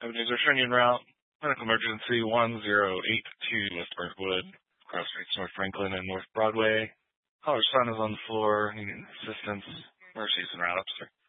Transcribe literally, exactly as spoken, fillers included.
Avenues are Union Route, medical emergency one zero eight two West Burntwood, cross streets North Franklin and North Broadway. Caller son is on the floor, needing assistance. Mercy's en route up, sir.